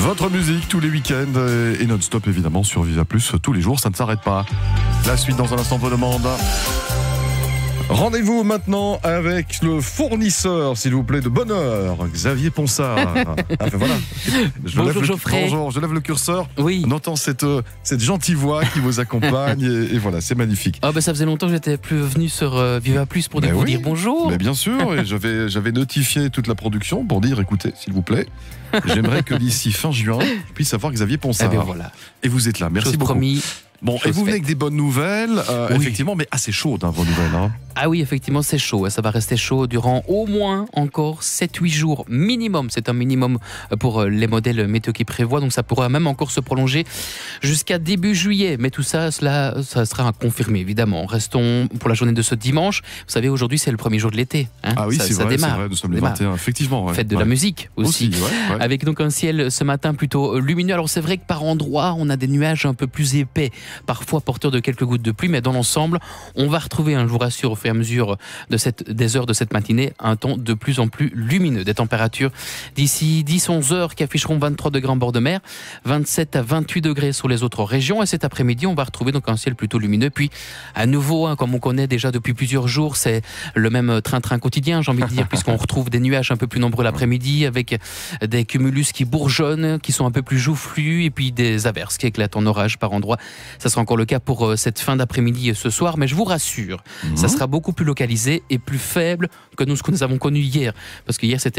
Votre musique tous les week-ends et non-stop évidemment sur Viva Plus tous les jours, ça ne s'arrête pas. La suite dans un instant vos demandes. Rendez-vous maintenant avec le fournisseur, s'il vous plaît, de bonheur, Xavier Ponsard. Voilà. Bonjour Geoffrey. Bonjour, je lève le curseur. Oui. On entend cette gentille voix qui vous accompagne et voilà, c'est magnifique. Ça faisait longtemps que j'étais plus venu sur Viva Plus pour vous dire bonjour. Mais bien sûr, et j'avais notifié toute la production pour dire, écoutez, s'il vous plaît, j'aimerais que d'ici fin juin, je puisse avoir Xavier Ponsard. Voilà. Et vous êtes là, merci Chose beaucoup. promis. Bon, et vous venez avec des bonnes nouvelles, Oui. effectivement, mais assez chaudes, vos nouvelles. Ah oui, effectivement, c'est chaud. Ça va rester chaud durant au moins encore 7-8 jours minimum. C'est un minimum pour les modèles météo qui prévoient. Donc ça pourra même encore se prolonger jusqu'à début juillet. Mais tout ça, ça sera à confirmer, évidemment. Restons pour la journée de ce dimanche. Vous savez, aujourd'hui, c'est le premier jour de l'été. Ah oui, ça c'est vrai, démarre. nous sommes le 21, effectivement. Fête de la musique aussi. Ouais. Avec donc un ciel ce matin plutôt lumineux. Alors c'est vrai que par endroits, on a des nuages un peu plus épais, parfois porteurs de quelques gouttes de pluie. Mais dans l'ensemble, on va retrouver, je vous rassure, au fur et à mesure des heures de cette matinée, un temps de plus en plus lumineux. Des températures d'ici 10-11 heures qui afficheront 23 degrés en bord de mer, 27 à 28 degrés sur les autres régions. Et cet après-midi, on va retrouver donc un ciel plutôt lumineux. Puis à nouveau, comme on connaît déjà depuis plusieurs jours, c'est le même train-train quotidien, j'ai envie de dire, puisqu'on retrouve des nuages un peu plus nombreux l'après-midi, avec des cumulus qui bourgeonnent, qui sont un peu plus joufflus, et puis des averses qui éclatent en orage par endroits. Ça sera encore le cas pour cette fin d'après-midi et ce soir, mais je vous rassure, ça sera beaucoup plus localisé et plus faible que ce que nous avons connu hier. Parce que hier, c'était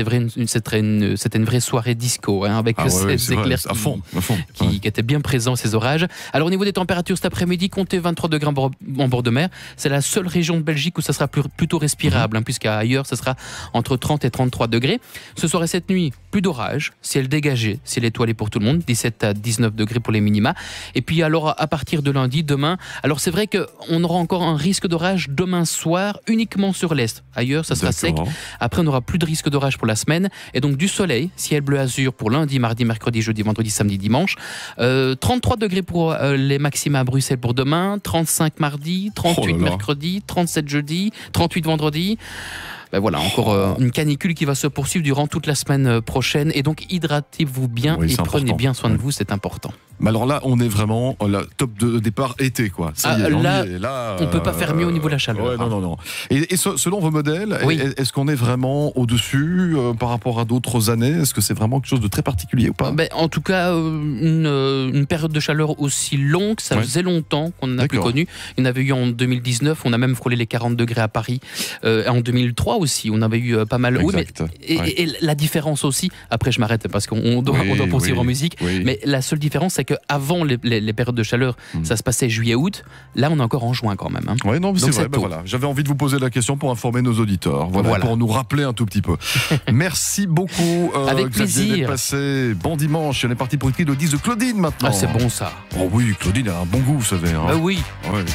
une vraie soirée disco, avec ces éclairs à fond. Qui étaient bien présents, ces orages. Alors au niveau des températures cet après-midi, comptez 23 degrés en bord de mer. C'est la seule région de Belgique où ça sera plutôt respirable, puisqu'ailleurs, ça sera entre 30 et 33 degrés. Ce soir et cette nuit, plus d'orage, ciel dégagé, ciel étoilé pour tout le monde, 17 à 19 degrés pour les minima. Et puis alors, à partir de lundi, demain, alors c'est vrai qu'on aura encore un risque d'orage demain soir, uniquement sur l'Est. Ailleurs, ça sera sec. Après, on n'aura plus de risque d'orage pour la semaine. Et donc, du soleil, ciel bleu azur pour lundi, mardi, mercredi, jeudi, vendredi, samedi, dimanche. 33 degrés pour les maxima à Bruxelles pour demain. 35 mardi, 38 mercredi, 37 jeudi, 38 vendredi. Voilà, encore une canicule qui va se poursuivre durant toute la semaine prochaine. Et donc, hydratez-vous bien et prenez bien soin de vous, c'est important. Mais alors là, on est vraiment top de départ été, quoi. Ça y est, là, on peut pas faire mieux au niveau de la chaleur. Non. Et selon vos modèles, est-ce qu'on est vraiment au-dessus par rapport à d'autres années? Est-ce que c'est vraiment quelque chose de très particulier ou pas? En tout cas, une période de chaleur aussi longue, ça faisait longtemps qu'on n'en a plus connu. Il y en avait eu en 2019, on a même frôlé les 40 degrés à Paris. En 2003 aussi, on avait eu pas mal. Et la différence aussi, après je m'arrête parce qu'on doit poursuivre en musique, mais la seule différence, c'est qu'avant les périodes de chaleur, ça se passait juillet-août. Là, on est encore en juin quand même. Oui, non, mais c'est vrai. Voilà. J'avais envie de vous poser la question pour informer nos auditeurs. Voilà. Pour nous rappeler un tout petit peu. Merci beaucoup. Avec Xavier, plaisir. Bon dimanche. On est parti pour une clé de 10 de Claudine maintenant. Ah, c'est bon ça. Oh oui, Claudine a un bon goût, vous savez. Oui. Ouais.